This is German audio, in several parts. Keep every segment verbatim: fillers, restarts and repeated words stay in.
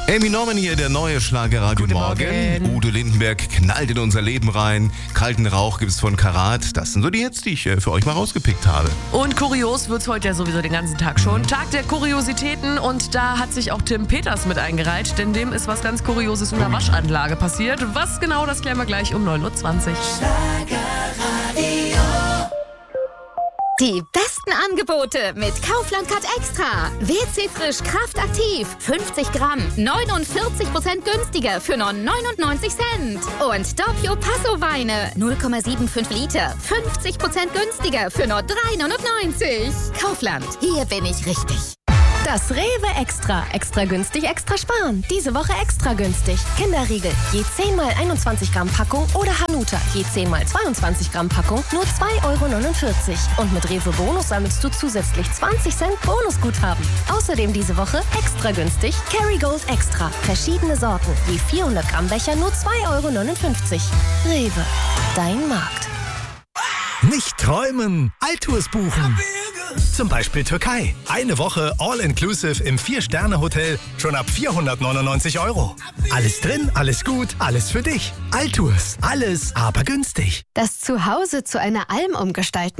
Amy Norman hier, der neue Schlagerradio Guten Morgen. Morgen. Udo Lindenberg knallt in unser Leben rein. Kalten Rauch gibt's von Karat. Das sind so die Hits, die ich äh, für euch mal rausgepickt habe. Und kurios wird's heute ja sowieso den ganzen Tag schon. Tag der Kuriositäten, und da hat sich auch Tim Peters mit eingereiht, denn dem ist was ganz Kurioses in der Waschanlage passiert. Was genau, das klären wir gleich um neun Uhr zwanzig. Die besten Angebote mit Kaufland Cut Extra. W C Frisch Kraftaktiv. fünfzig Gramm. neunundvierzig Prozent günstiger für nur neunundneunzig Cent. Und Doppio Passo Weine. null Komma fünfundsiebzig Liter. fünfzig Prozent günstiger für nur drei neunundneunzig. Kaufland. Hier bin ich richtig. Das Rewe Extra. Extra günstig, extra sparen. Diese Woche extra günstig. Kinderriegel, je zehn mal einundzwanzig Gramm Packung oder Hanuta, je zehn mal zweiundzwanzig Gramm Packung, nur zwei Euro neunundvierzig. Und mit Rewe Bonus sammelst du zusätzlich zwanzig Cent Bonusguthaben. Außerdem diese Woche extra günstig Kerrygold Extra. Verschiedene Sorten, je vierhundert Gramm Becher, nur zwei Euro neunundfünfzig. Rewe, dein Markt. Nicht träumen, Altours buchen. Zum Beispiel Türkei. Eine Woche All-Inclusive im vier-Sterne-Hotel schon ab vierhundertneunundneunzig Euro. Alles drin, alles gut, alles für dich. Altours. Alles, aber günstig. Das Zuhause zu einer Alm umgestalten?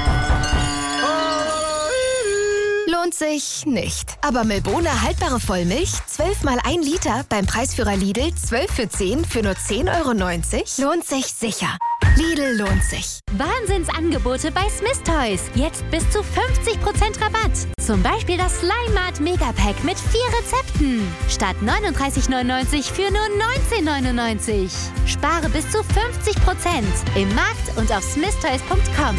Lohnt sich nicht. Aber Milbona haltbare Vollmilch, zwölf mal ein Liter beim Preisführer Lidl, zwölf für zehn für nur zehn Euro neunzig, lohnt sich sicher. Lidl lohnt sich. Wahnsinnsangebote bei Smith Toys. Jetzt bis zu fünfzig Prozent Rabatt. Zum Beispiel das Slime Mart Megapack mit vier Rezepten. Statt neununddreißig neunundneunzig für nur neunzehn neunundneunzig. Spare bis zu fünfzig Prozent im Markt und auf smith toys punkt com.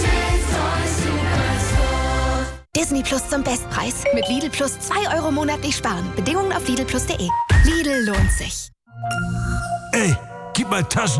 Disney Plus zum Bestpreis. Mit Lidl Plus zwei Euro monatlich sparen. Bedingungen auf lidl plus punkt de. Lidl lohnt sich. Ey, gib mal Taschen.